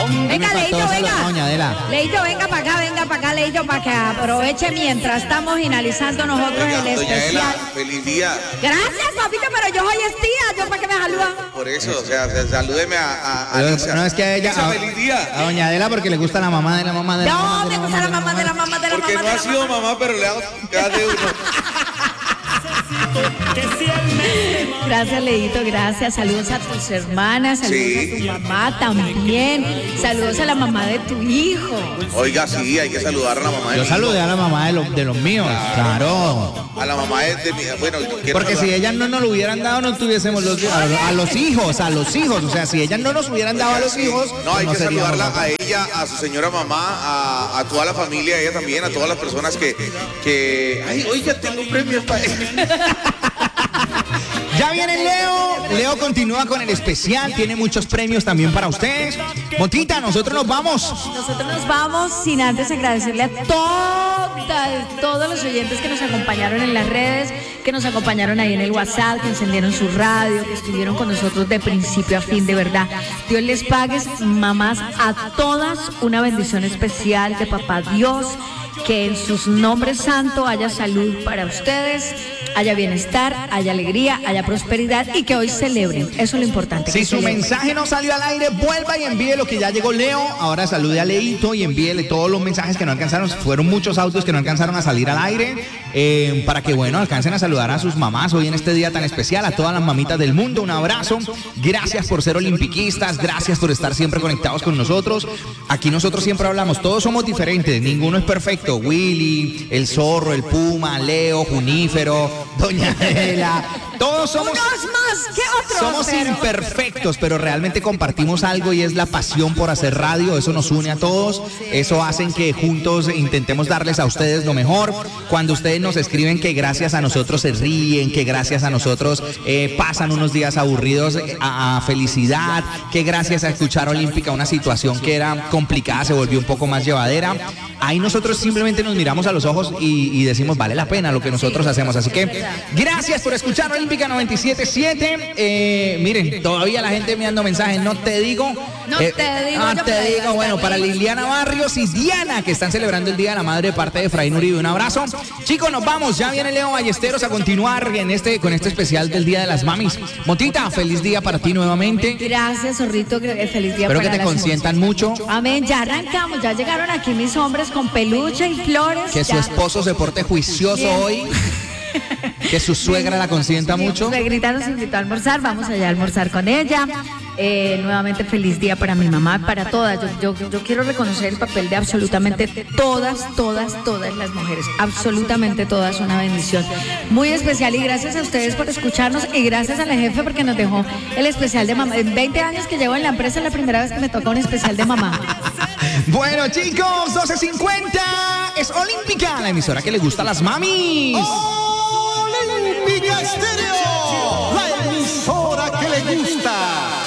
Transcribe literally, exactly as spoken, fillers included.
Venga, Leito, venga. Leito, venga para acá, venga para acá, Leito, para que aproveche mientras estamos finalizando nosotros Oiga, el doña especial. Ela, feliz día. Gracias, papito, pero yo hoy es tía, yo para que me saludan. Por eso, o sea, o sea, salúdeme a, a, a No, Lisa. no, es que a ella, Lisa, a, feliz día. a doña Adela porque le gusta la mamá de la mamá de la mamá. No, me gusta la mamá de la mamá de la Porque mamá no de ha la sido mamá. mamá, pero le hago cada de uno. Gracias, Leito, gracias. Saludos a tus hermanas, saludos Sí. a tu mamá también. Saludos a la mamá de tu hijo. Oiga, sí, hay que saludar a la mamá de Yo mi saludé hijo. a la mamá de, los de los míos, claro. A la mamá de, de mi... Bueno, yo quiero Porque si saludar- ellas no nos lo hubieran dado, no tuviésemos los a, a los hijos, a los hijos. O sea, si ellas no nos hubieran dado a los hijos, No, hay pues que seríamos saludarla nosotros. a ella, a su señora mamá, a, a toda la familia, a ella también, a todas las personas que... que... Ay, hoy ya tengo premios para Ya viene Leo. Leo continúa con el especial. Tiene muchos premios también para ustedes. Montita, nosotros nos vamos. Nosotros nos vamos sin antes agradecerle a todas, todos los oyentes que nos acompañaron en las redes, que nos acompañaron ahí en el WhatsApp, que encendieron su radio, que estuvieron con nosotros de principio a fin, de verdad. Dios les pague, mamás, a todas una bendición especial de papá Dios, que en sus nombres santos haya salud para ustedes, haya bienestar, haya alegría, haya prosperidad y que hoy celebren. Eso es lo importante. Si que su celebren. mensaje no salió al aire, vuelva y envíe lo que ya llegó Leo. Ahora salude a Leito y envíele todos los mensajes que no alcanzaron. Fueron muchos audios que no alcanzaron a salir al aire. eh, para que, bueno, alcancen a saludar a sus mamás hoy en este día tan especial. A todas las mamitas del mundo, un abrazo. Gracias por ser olimpiquistas. Gracias por estar siempre conectados con nosotros. Aquí nosotros siempre hablamos, todos somos diferentes. Ninguno es perfecto. Willy, el zorro, el puma, Leo, Junífero, doña Adela. Todos somos... Unos más que otros. Somos pero- imperfectos, pero realmente compartimos algo y es la pasión por hacer radio. Eso nos une a todos. Eso hace que juntos intentemos darles a ustedes lo mejor. Cuando ustedes nos escriben que gracias a nosotros se ríen, que gracias a nosotros eh, pasan unos días aburridos eh, a, a felicidad, que gracias a escuchar Olímpica una situación que era complicada se volvió un poco más llevadera. Ahí nosotros simplemente nos miramos a los ojos y, y decimos vale la pena lo que nosotros hacemos. Así que gracias por escuchar Olímpica noventa y siete punto siete. Eh, miren, todavía la gente me dando mensajes. No te digo. No eh, te digo, No yo te te digo. digo, Bueno, te para digo. Liliana Barrios y Diana, que están celebrando el Día de la Madre de parte de Efraín Uribe. Un abrazo. Chicos, nos vamos. Ya viene Leo Ballesteros a continuar en este, con este especial del Día de las Mamis. Montita, feliz día para ti nuevamente. Gracias, zorrito, que- feliz día Espero para que te las consientan mucho. Amén, ya arrancamos, ya llegaron aquí mis hombres con peluche y flores. Que su ya. esposo se porte juicioso Bien. hoy. Que su suegra la consienta mucho. Suegrita nos invitó a almorzar, vamos allá a almorzar con ella. Eh, nuevamente feliz día para mi mamá, para todas. Yo, yo, yo quiero reconocer el papel de absolutamente todas, todas, todas las mujeres. Absolutamente todas, una bendición muy especial. Y gracias a ustedes por escucharnos y gracias a la jefe porque nos dejó el especial de mamá. En veinte años que llevo en la empresa es la primera vez que me toca un especial de mamá. Bueno, chicos, doce cincuenta es Olímpica, la emisora que le gusta a las mamis. Olímpica Estéreo.